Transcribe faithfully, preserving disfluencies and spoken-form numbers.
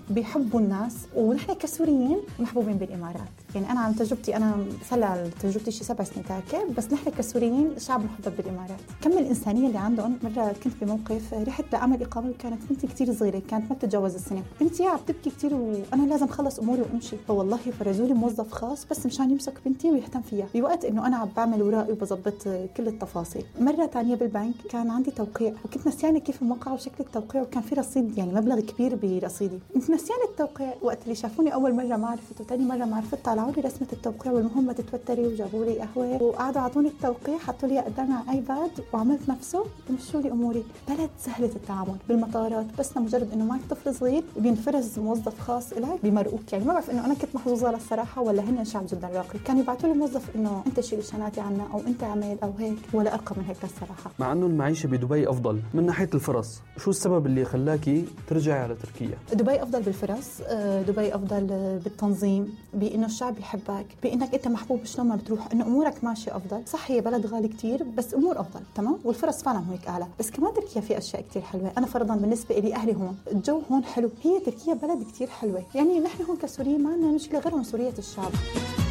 بيحبوا الناس، ونحن كسوريين محبوبين بالإمارات. يعني أنا عن تجربتي، أنا صار تجربتي شي سبع سنين تاكي، بس نحن كسوريين شعب محبب بالإمارات. كم الإنسانية اللي عندهم. مرة كنت بموقف رحت لعمل إقامة وكانت بنتي كتير صغيرة، كانت ما بتتجاوز السنة، بنتي عم تبكي كتير وأنا لازم خلص أموري وأمشي، فوالله فرزولي موظف خاص بس مشان يمسك بنتي ويهتم فيها بوقت إنه أنا عم بعمل ورائي وبظبط كل التفاصيل. مرة تانية بالبنك كان عندي توقيع وكنت نسيانة كيف الموقع وشكل التوقيع، وكان في رصيد يعني مبلغ كبير برصيدي، كنت نسيانة التوقيع. وقت اللي شافوني أول مرة ما عرفت وتاني مرة ما عرفت، طلعوا لي رسمة التوقيع والمهم ما تتوتري، وجابوا لي قهوة وقعدوا عطوني التوقيع، حطوا لي قدامي على ايباد وعملت نفسه ومشوا لي اموري. بلد سهلة التعامل بالمطارات، بس لمجرد انه معك طفل صغير بينفرز موظف خاص إلك بمرقوك. يعني ما بعرف انه انا كنت محظوظة للصراحة ولا هن شعب جدا راقي، كانوا يبعثوا لي موظف انه انت شيل الشناتي عنا او انت عمل او هيك، ولا ارقى من هيك للصراحة. مع انه المعيشة بدبي افضل من ناحية الفرص، شو السبب اللي خلاكي ترجعي على تركيا؟ دبي افضل بالفرص، دبي افضل بالتنظيم، بانه الشعب يحبك، بانك انت محبوب شلون ما بتروح، انه امورك ماشيه افضل. صح هي بلد غالي كتير بس امور افضل تمام، والفرص فعلا هيك اعلى. بس كمان تركيا في اشياء كتير حلوه. انا فرضا بالنسبه لي اهلي هون، الجو هون حلو، هي تركيا بلد كتير حلوه. يعني نحن هون كسوريين ما عندنا مشكله غير عنصريه الشعب.